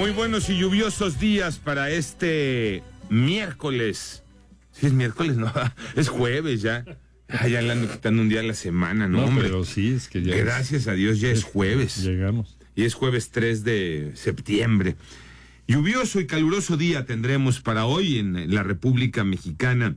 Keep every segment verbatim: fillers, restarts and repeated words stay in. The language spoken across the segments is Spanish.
Muy buenos y lluviosos días para este miércoles. Sí, es miércoles, no, es jueves ya. Ah, ya le ando quitando un día a la semana, ¿no, no hombre? Pero sí, es que ya Gracias es, a Dios ya es, es jueves. Llegamos. Y es jueves tres de septiembre. Lluvioso y caluroso día tendremos para hoy en la República Mexicana.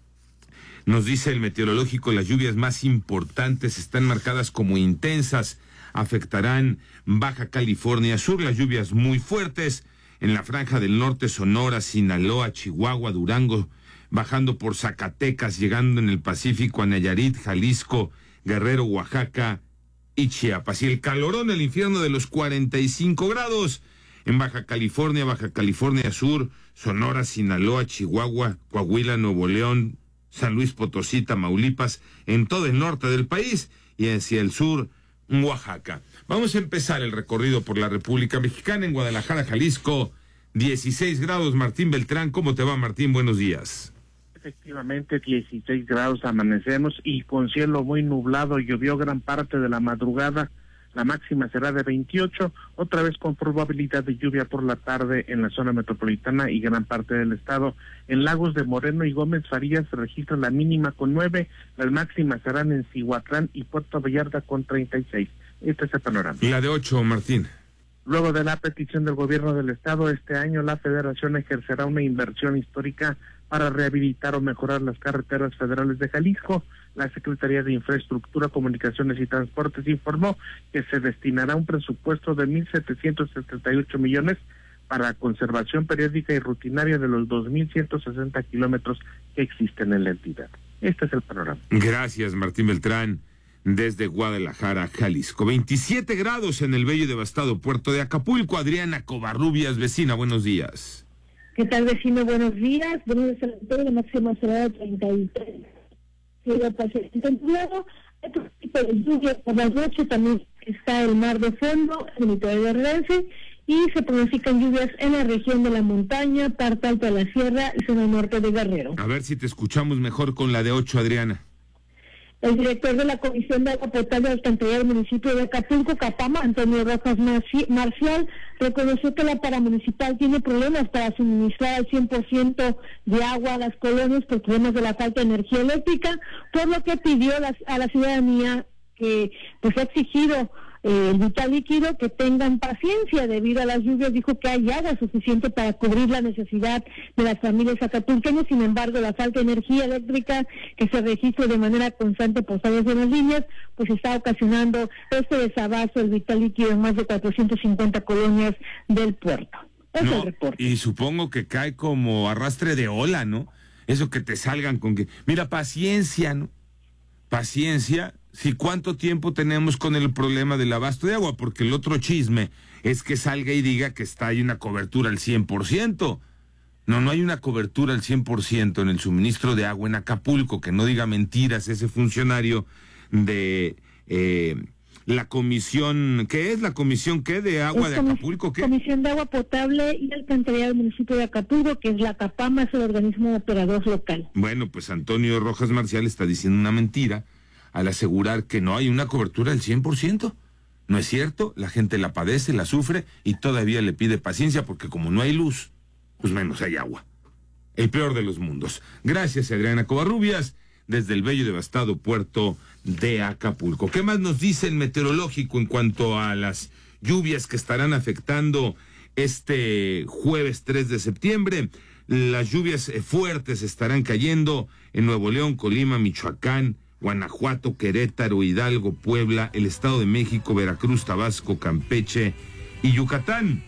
Nos dice el meteorológico, las lluvias más importantes están marcadas como intensas. Afectarán Baja California Sur, las lluvias muy fuertes en la franja del norte, Sonora, Sinaloa, Chihuahua, Durango, bajando por Zacatecas, llegando en el Pacífico a Nayarit, Jalisco, Guerrero, Oaxaca y Chiapas. Y el calorón, el infierno de los cuarenta y cinco grados en Baja California, Baja California Sur, Sonora, Sinaloa, Chihuahua, Coahuila, Nuevo León, San Luis Potosí, Tamaulipas, en todo el norte del país y hacia el sur, Oaxaca. Vamos a empezar el recorrido por la República Mexicana. En Guadalajara, Jalisco, dieciséis grados. Martín Beltrán, ¿cómo te va, Martín? Buenos días. Efectivamente, dieciséis grados amanecemos y con cielo muy nublado. Llovió gran parte de la madrugada. La máxima será de veintiocho, otra vez con probabilidad de lluvia por la tarde en la zona metropolitana y gran parte del estado. En Lagos de Moreno y Gómez Farías se registra la mínima con nueve, las máximas serán en Cihuatlán y Puerto Vallarta con treinta y seis. Este es el panorama. Y la de ocho, Martín. Luego de la petición del gobierno del estado, este año la federación ejercerá una inversión histórica para rehabilitar o mejorar las carreteras federales de Jalisco. La Secretaría de Infraestructura, Comunicaciones y Transportes informó que se destinará un presupuesto de mil setecientos setenta y ocho millones para conservación periódica y rutinaria de los dos mil ciento sesenta kilómetros que existen en la entidad. Este es el panorama. Gracias, Martín Beltrán, desde Guadalajara, Jalisco. veintisiete grados en el bello y devastado puerto de Acapulco. Adriana Covarrubias, vecina, buenos días. ¿Qué tal, vecino? Buenos días. Buenos días a todos. La máxima será de treinta y tres. Llega para ser templado. Otro tipo de lluvia por la noche. También está el mar de fondo, el litoral de Renfe, y se pronostican lluvias en la región de la montaña, parte alta de la sierra y zona norte de Guerrero. A ver si te escuchamos mejor con la de ocho, Adriana. El director de la Comisión de Agua Potable y Alcantarillado del municipio de Acapulco, Capama, Antonio Rojas Marcial, reconoció que la paramunicipal tiene problemas para suministrar al cien por ciento de agua a las colonias por problemas de la falta de energía eléctrica, por lo que pidió las, a la ciudadanía que pues ha exigido eh, el vital líquido que tengan paciencia debido a las lluvias. Dijo que hay agua suficiente para cubrir la necesidad de las familias acapulqueñas. Sin embargo, la falta de energía eléctrica que se registra de manera constante por fallas en las líneas, pues está ocasionando este desabasto del vital líquido en más de cuatrocientas cincuenta colonias del puerto. Es no, el reporte. Y supongo que cae como arrastre de ola, ¿no? Eso que te salgan con que, mira, paciencia, ¿no? Paciencia. Sí, ¿cuánto tiempo tenemos con el problema del abasto de agua? Porque el otro chisme es que salga y diga que está hay una cobertura al cien por ciento. No, no hay una cobertura al cien por ciento en el suministro de agua en Acapulco. Que no diga mentiras ese funcionario de eh, la comisión, ¿qué es la comisión qué de agua es de Acapulco? ¿Qué? Comisión de Agua Potable y Alcantarillado del municipio de Acapulco, que es la CAPAMA, es el organismo operador local. Bueno, pues Antonio Rojas Marcial está diciendo una mentira al asegurar que no hay una cobertura del cien por ciento. No es cierto, la gente la padece, la sufre y todavía le pide paciencia porque como no hay luz, pues menos hay agua. El peor de los mundos. Gracias, Adriana Covarrubias, desde el bello y devastado puerto de Acapulco. ¿Qué más nos dice el meteorológico en cuanto a las lluvias que estarán afectando este jueves tres de septiembre? Las lluvias fuertes estarán cayendo en Nuevo León, Colima, Michoacán, Guanajuato, Querétaro, Hidalgo, Puebla, el Estado de México, Veracruz, Tabasco, Campeche y Yucatán.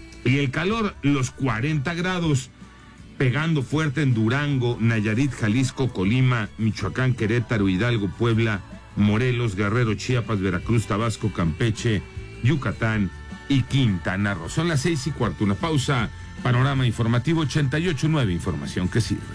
Y el calor, los cuarenta grados, pegando fuerte en Durango, Nayarit, Jalisco, Colima, Michoacán, Querétaro, Hidalgo, Puebla, Morelos, Guerrero, Chiapas, Veracruz, Tabasco, Campeche, Yucatán y Quintana Roo. Son las seis y cuarto, una pausa. Panorama informativo ochenta y ocho punto nueve, información que sirve.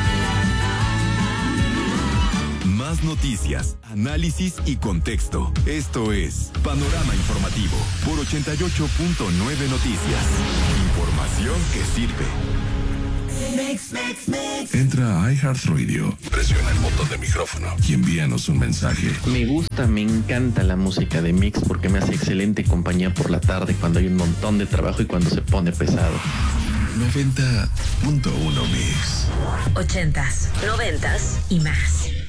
Más noticias, análisis y contexto. Esto es Panorama Informativo por ochenta y ocho punto nueve Noticias. Información que sirve. Mix, mix, mix. Entra a iHeartRadio, presiona el botón de micrófono y envíanos un mensaje. Me gusta, me encanta la música de Mix porque me hace excelente compañía por la tarde cuando hay un montón de trabajo y cuando se pone pesado. noventa punto uno Mix. Ochentas, noventas y más.